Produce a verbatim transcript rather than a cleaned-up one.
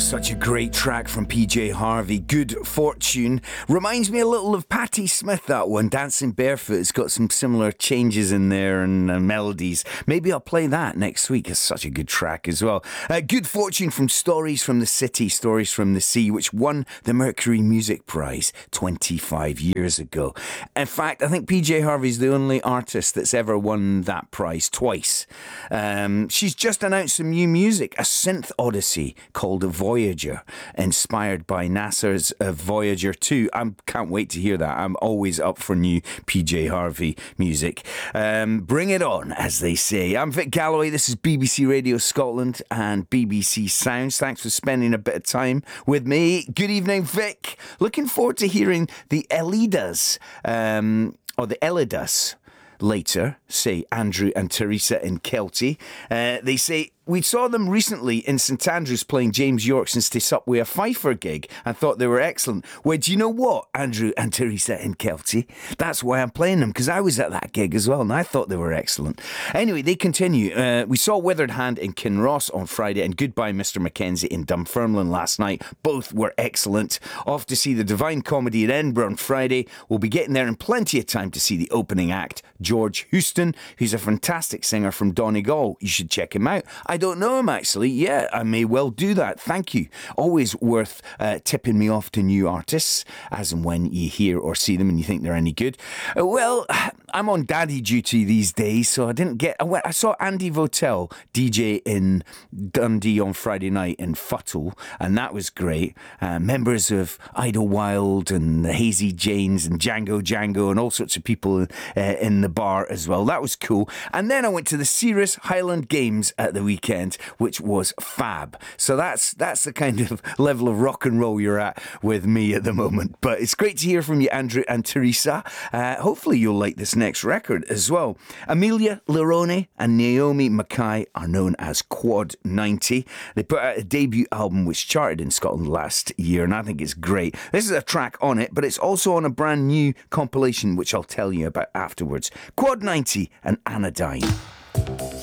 Such a great track from P J Harvey, Good Fortune. Reminds me a little of Patti Smith, that one, Dancing Barefoot. It's got some similar changes in there and uh, melodies. Maybe I'll play that next week. It's such a good track as well. Uh, Good Fortune from Stories from the City, Stories from the Sea, which won the Mercury Music Prize twenty-five years ago. In fact, I think P J Harvey's the only artist that's ever won that prize twice. Um, she's just announced some new music, a synth odyssey called Voyager, inspired by NASA's uh, Voyager two. I can't wait to hear that. I'm always up for new P J Harvey music. Um, bring it on, as they say. I'm Vic Galloway. This is B B C Radio Scotland and B B C Sounds. Thanks for spending a bit of time with me. Good evening, Vic. Looking forward to hearing the Elidas, um, or the Elidas later, say Andrew and Teresa in Kelty. Uh, they say, we saw them recently in St Andrews playing James York's and Stay Up with a Pfeiffer gig and thought they were excellent. Well, do you know what, Andrew and Teresa in Kelty? That's why I'm playing them, because I was at that gig as well and I thought they were excellent. Anyway, they continue. Uh, we saw Withered Hand in Kinross on Friday and Goodbye Mister Mackenzie in Dunfermline last night. Both were excellent. Off to see the Divine Comedy in Edinburgh on Friday. We'll be getting there in plenty of time to see the opening act, George Houston, who's a fantastic singer from Donegal. You should check him out. I don't know him, actually. Yeah, I may well do that. Thank you. Always worth uh, tipping me off to new artists, as and when you hear or see them and you think they're any good. Uh, well, I'm on daddy duty these days, so I didn't get... I, went, I saw Andy Votel D J in Dundee on Friday night in Futtle, and that was great. Uh, members of Idlewild and the Hazy Janes and Django Django and all sorts of people uh, in the bar as well. That was cool. And then I went to the Cirrus Highland Games at the weekend, which was fab. So that's that's the kind of level of rock and roll you're at with me at the moment. But it's great to hear from you, Andrew and Teresa. Uh, hopefully you'll like this next record as well. Amelia Lerone and Naomi Mackay are known as Quad ninety. They put out a debut album which charted in Scotland last year, and I think it's great. This is a track on it, but it's also on a brand new compilation which I'll tell you about afterwards. Quad ninety and Anodyne.